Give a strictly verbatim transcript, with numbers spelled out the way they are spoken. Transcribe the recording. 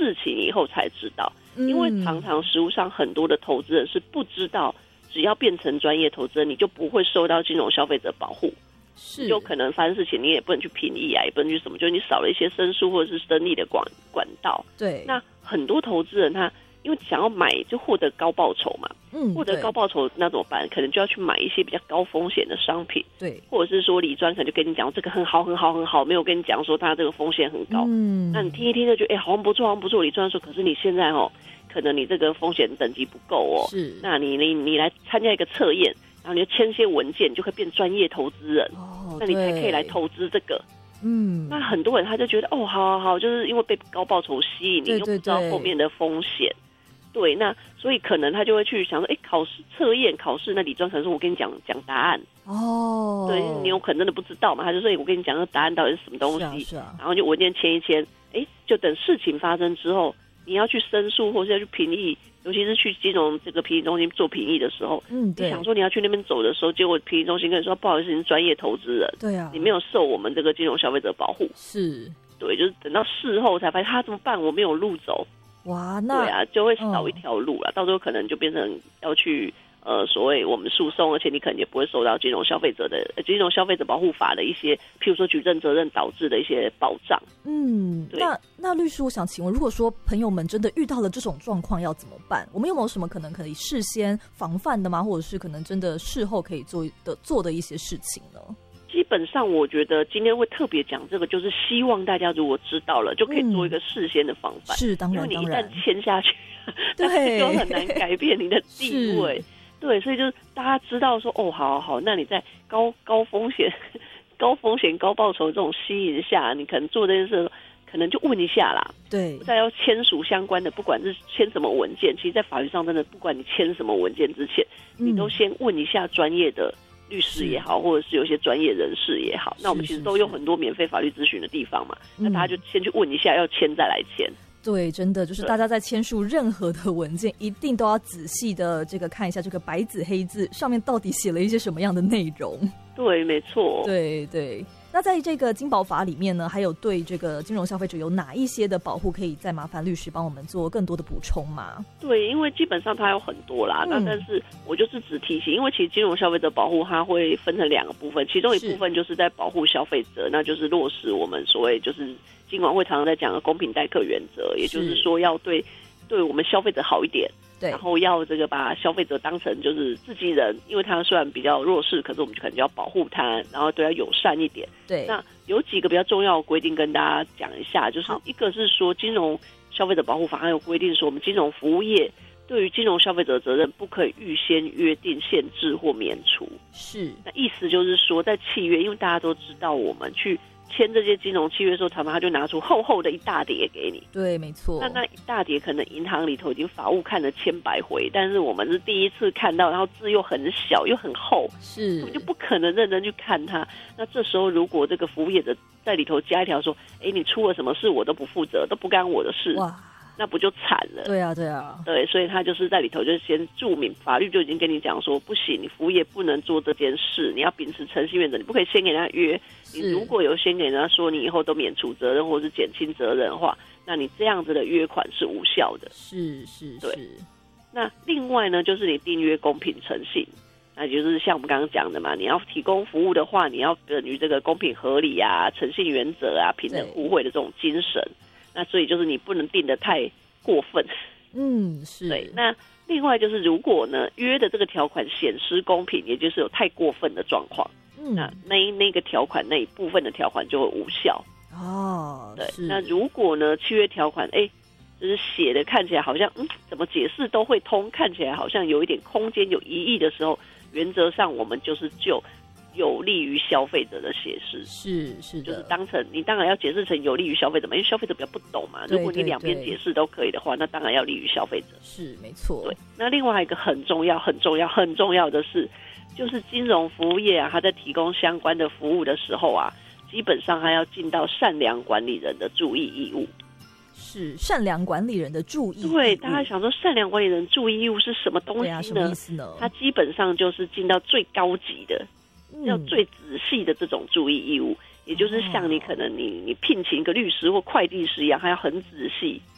事情以后才知道，因为常常实务上很多的投资人是不知道，只要变成专业投资人，你就不会受到金融消费者保护。是，就可能发生事情，你也不能去评议啊，也不能去什么，就是你少了一些申诉或者是申议的管管道。 对， 那很多投资人他因为想要买就获得高报酬嘛，嗯，获得高报酬那怎么办？可能就要去买一些比较高风险的商品， 对， 或者是说理专可能就跟你讲这个很好很好很好，没有跟你讲说它这个风险很高，嗯，那你听一听就觉得哎、欸、好像不错好像不错，理专说可是你现在哦，可能你这个风险等级不够哦，是，那你你你来参加一个测验。然后你就签些文件，你就可以变专业投资人，哦，那你才可以来投资这个。嗯，那很多人他就觉得哦，好好好，就是因为被高报酬吸引，你又不知道后面的风险。对，那所以可能他就会去想说，哎，考试测验考试，那理专可能说我跟你讲讲答案。哦，对，你有可能真的不知道嘛，他就说我跟你讲那答案到底是什么东西，是啊是啊，然后就文件签一签，哎，就等事情发生之后，你要去申诉或是要去评议。尤其是去金融这个评议中心做评议的时候，嗯，你想说你要去那边走的时候，结果评议中心跟你说不好意思，你是专业投资人，对啊，你没有受我们这个金融消费者保护，是，对，就是等到事后才发现他怎么办，我没有路走，哇，那对啊，就会少一条路了，嗯，到时候可能就变成要去呃所谓我们诉讼，而且你可能也不会受到金融消费者的金融消费者保护法的一些，譬如说举证责任导致的一些保障。嗯， 那那律师，我想请问，如果说朋友们真的遇到了这种状况，要怎么办？我们有没有什么可能可以事先防范的吗？或者是可能真的事后可以做的做的一些事情呢？ 基本上，我觉得今天会特别讲这个，就是希望大家如果知道了，就可以做一个事先的防范。嗯，是，当然，因为你一旦签下去，对，就很难改变你的地位。对，所以就是大家知道说，哦，好好好，那你在高高风险。高风险高报酬这种吸引下，你可能做这件事的时候可能就问一下啦，对，再要签署相关的，不管是签什么文件，其实在法律上真的不管你签什么文件之前，嗯，你都先问一下专业的律师也好，或者是有些专业人士也好，那我们其实都有很多免费法律咨询的地方嘛，那大家就先去问一下，要签再来签。 对，真的就是大家在签署任何的文件，一定都要仔细的这个看一下这个白纸黑字上面到底写了一些什么样的内容。 对，没错。 对对。那在这个金保法里面呢，还有对这个金融消费者有哪一些的保护，可以再麻烦律师帮我们做更多的补充吗？ 对，因为基本上它有很多啦，嗯，那但是我就是只提醒，因为其实金融消费者保护它会分成两个部分，其中一部分就是在保护消费者，那就是落实我们所谓就是金管会常常在讲的公平待客原则，也就是说要对对我们消费者好一点。对，然后要这个把消费者当成就是自己人，因为他虽然比较弱势，可是我们就可能就要保护他，然后对他友善一点。对，那有几个比较重要的规定跟大家讲一下，就是一个是说金融消费者保护法还有规定说，我们金融服务业对于金融消费者责任不可以预先约定限制或免除。是，那意思就是说，在契约，因为大家都知道我们去签这些金融契约的时候，常常他就拿出厚厚的一大叠给你。 对，没错。 那那一大叠可能银行里头已经法务看了千百回，但是我们是第一次看到，然后字又很小又很厚，是，我们就不可能认真去看它。那这时候如果这个服务业者在里头加一条说，哎，你出了什么事我都不负责，都不干我的事。哇，那不就惨了？ 对啊，对啊， 对，所以他就是在里头就先注明，法律就已经跟你讲说，不行，你服务业不能做这件事，你要秉持诚信原则，你不可以先给人家约。你如果有先给人家说你以后都免除责任或是减轻责任的话，那你这样子的约款是无效的。是是是。对。那另外呢，就是你订约公平诚信，那就是像我们刚刚讲的嘛，你要提供服务的话，你要等于这个公平合理啊、诚信原则啊、平等互惠的这种精神。那所以就是你不能定得太过分，嗯，是。对，那另外就是如果呢约的这个条款显失公平，也就是有太过分的状况，嗯，那那那个条款那一部分的条款就会无效。哦，对。那如果呢契约条款，哎，就是写的看起来好像，嗯，怎么解释都会通，看起来好像有一点空间有疑义的时候，原则上我们就是就有利于消费者的解释，是是的，就是当成你当然要解释成有利于消费者嘛，因为消费者比较不懂嘛。如果你两边解释都可以的话，那当然要利于消费者。是没错。对，那另外一个很重要、很重要、很重要的是，就是金融服务业啊，它在提供相关的服务的时候啊，基本上还要尽到善良管理人的注意义务。 是善良管理人的注意义务。 对，大家想说善良管理人注意义务是什么东西呢？啊，什么意思呢？它基本上就是尽到最高级的。要最仔细的这种注意义务，也就是像你可能你你聘请一个律师或会计师一样，他要很仔细，